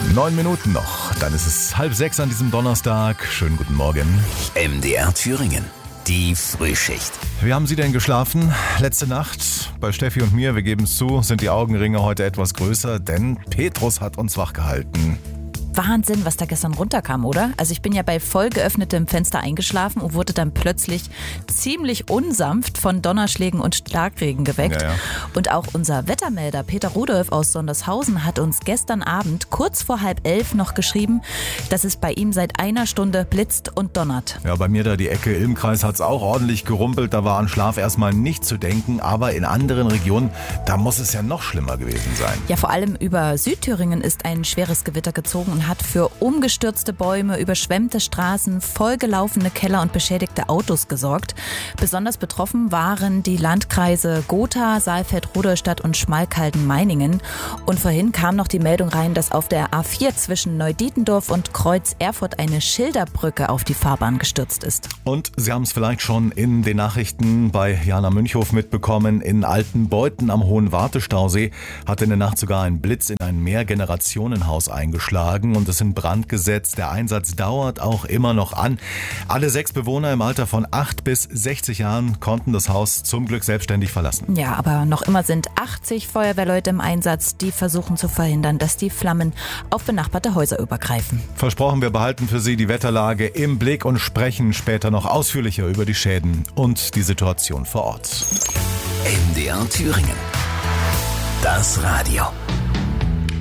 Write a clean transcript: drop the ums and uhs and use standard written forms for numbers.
9 Minuten noch, dann ist es 5:30 an diesem Donnerstag. Schönen guten Morgen. MDR Thüringen, die Frühschicht. Wie haben Sie denn geschlafen letzte Nacht? Bei Steffi und mir, wir geben es zu, sind die Augenringe heute etwas größer, denn Petrus hat uns wachgehalten. Wahnsinn, was da gestern runterkam, oder? Also ich bin ja bei voll geöffnetem Fenster eingeschlafen und wurde dann plötzlich ziemlich unsanft von Donnerschlägen und Starkregen geweckt. Ja. Und auch unser Wettermelder Peter Rudolf aus Sondershausen hat uns gestern Abend kurz vor 10:30 noch geschrieben, dass es bei ihm seit einer Stunde blitzt und donnert. Ja, bei mir da die Ecke Ilmkreis hat es auch ordentlich gerumpelt. Da war an Schlaf erstmal nicht zu denken, aber in anderen Regionen, da muss es ja noch schlimmer gewesen sein. Ja, vor allem über Südthüringen ist ein schweres Gewitter gezogen und hat für umgestürzte Bäume, überschwemmte Straßen, vollgelaufene Keller und beschädigte Autos gesorgt. Besonders betroffen waren die Landkreise Gotha, Saalfeld, Rudolstadt und Schmalkalden-Meiningen. Und vorhin kam noch die Meldung rein, dass auf der A4 zwischen Neudietendorf und Kreuz Erfurt eine Schilderbrücke auf die Fahrbahn gestürzt ist. Und Sie haben es vielleicht schon in den Nachrichten bei Jana Münchhof mitbekommen. In Altenbeuthen am Hohen Wartestausee hat in der Nacht sogar ein Blitz in ein Mehrgenerationenhaus eingeschlagen und es in Brand gesetzt. Der Einsatz dauert auch immer noch an. Alle 6 Bewohner im Alter von 8 bis 60 Jahren konnten das Haus zum Glück selbstständig verlassen. Ja, aber noch immer sind 80 Feuerwehrleute im Einsatz, die versuchen zu verhindern, dass die Flammen auf benachbarte Häuser übergreifen. Versprochen, wir behalten für Sie die Wetterlage im Blick und sprechen später noch ausführlicher über die Schäden und die Situation vor Ort. MDR Thüringen, das Radio.